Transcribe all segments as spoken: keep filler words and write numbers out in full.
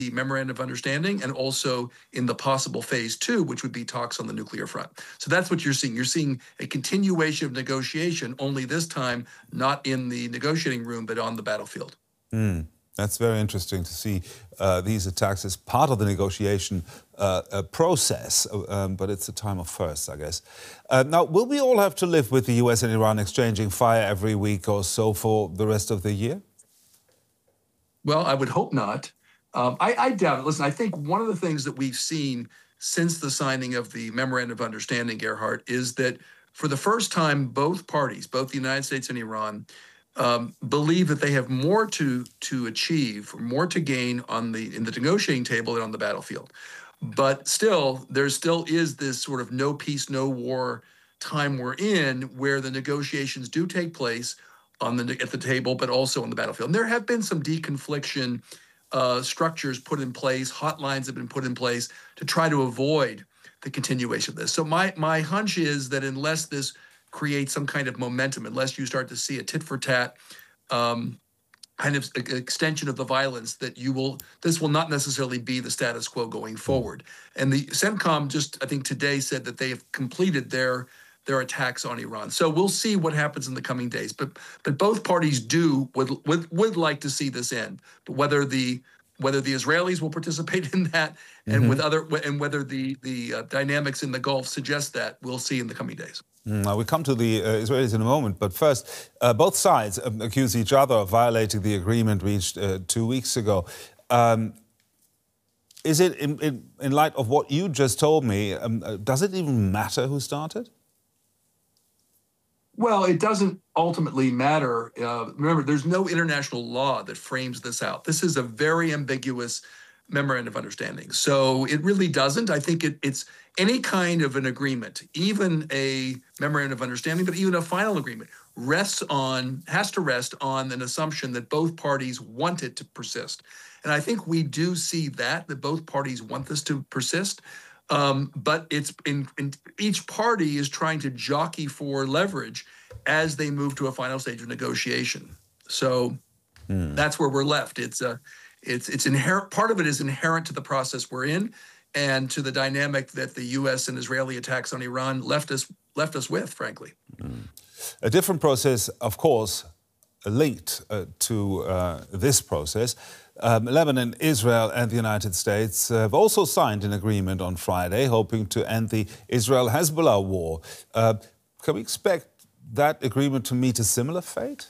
the memorandum of understanding and also in the possible phase two, which would be talks on the nuclear front. So that's what you're seeing. You're seeing a continuation of negotiation, only this time not in the negotiating room, but on the battlefield. Mm, that's very interesting to see uh, these attacks as part of the negotiation uh, uh, process, um, but it's a time of firsts, I guess. Uh, now, will we all have to live with the U S and Iran exchanging fire every week or so for the rest of the year? Well, I would hope not. Um, I, I doubt it. Listen, I think one of the things that we've seen since the signing of the Memorandum of Understanding, Gerhard, is that for the first time, both parties, both the United States and Iran, um, believe that they have more to to achieve, more to gain on the in the negotiating table and on the battlefield. But still, there still is this sort of no peace, no war time we're in, where the negotiations do take place on the at the table, but also on the battlefield. And there have been some deconfliction uh, structures put in place, hotlines have been put in place to try to avoid the continuation of this. So my my hunch is that unless this creates some kind of momentum, unless you start to see a tit for tat um, kind of extension of the violence, that you will this will not necessarily be the status quo going forward. And the CENTCOM just I think today said that they have completed their their attacks on Iran. So we'll see what happens in the coming days. But but both parties do would would, would like to see this end. But whether the whether the Israelis will participate in that, and mm-hmm. with other and whether the the uh, dynamics in the Gulf suggest that, we'll see in the coming days. Mm, now we come to the uh, Israelis in a moment, but first, uh, both sides um, accuse each other of violating the agreement reached uh, two weeks ago. Um, is it in, in in light of what you just told me? Um, uh, does it even matter who started? Well, it doesn't ultimately matter. Uh, remember, there's no international law that frames this out. This is a very ambiguous memorandum of understanding. So it really doesn't. I think it, it's any kind of an agreement, even a memorandum of understanding, but even a final agreement, rests on, has to rest on an assumption that both parties want it to persist. And I think we do see that, that both parties want this to persist. Um, but it's in, in each party is trying to jockey for leverage as they move to a final stage of negotiation. So hmm. that's where we're left. It's a, it's it's inherent. Part of it is inherent to the process we're in, and to the dynamic that the U S and Israeli attacks on Iran left us left us with, frankly. Hmm. A different process, of course, linked uh, to uh, this process. Um, Lebanon, Israel and the United States have also signed an agreement on Friday, hoping to end the Israel-Hezbollah war. Uh, can we expect that agreement to meet a similar fate?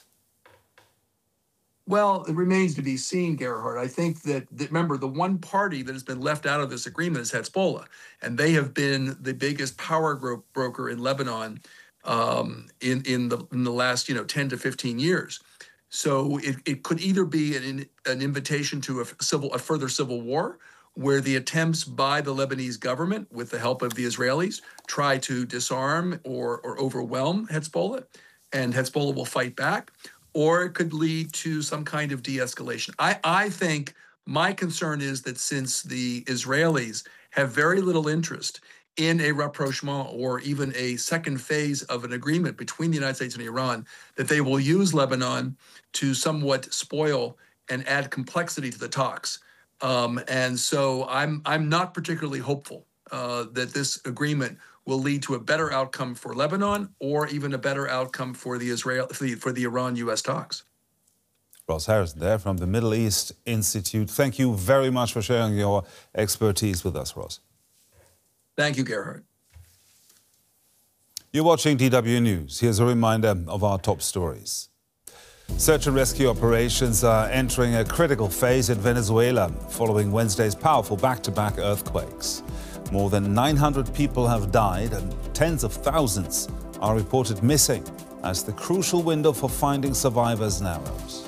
Well, it remains to be seen, Gerhard. I think that, that, remember, the one party that has been left out of this agreement is Hezbollah, and they have been the biggest power gro- broker in Lebanon um, in, in, the, in the last, you know, ten to fifteen years. So it, it could either be an, an invitation to a civil, a further civil war, where the attempts by the Lebanese government, with the help of the Israelis, try to disarm or, or overwhelm Hezbollah, and Hezbollah will fight back, or it could lead to some kind of de-escalation. I, I think my concern is that since the Israelis have very little interest in a rapprochement or even a second phase of an agreement between the United States and Iran, that they will use Lebanon to somewhat spoil and add complexity to the talks. Um, and so I'm I'm not particularly hopeful uh, that this agreement will lead to a better outcome for Lebanon or even a better outcome for the Israel for the, for the Iran-U S talks. Ross Harrison there from the Middle East Institute. Thank you very much for sharing your expertise with us, Ross. Thank you, Gerhard. You're watching D W News. Here's a reminder of our top stories. Search and rescue operations are entering a critical phase in Venezuela following Wednesday's powerful back-to-back earthquakes. More than nine hundred people have died and tens of thousands are reported missing as the crucial window for finding survivors narrows.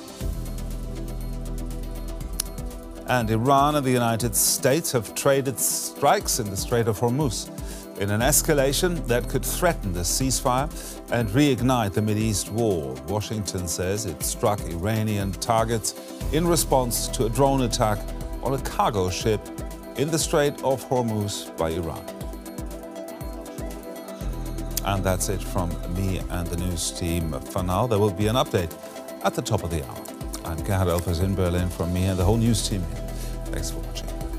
And Iran and the United States have traded strikes in the Strait of Hormuz in an escalation that could threaten the ceasefire and reignite the Mideast war. Washington says it struck Iranian targets in response to a drone attack on a cargo ship in the Strait of Hormuz by Iran. And that's it from me and the news team for now. There will be an update at the top of the hour. I'm Gerhard Elfers in Berlin from me and the whole news team here Thanks for watching.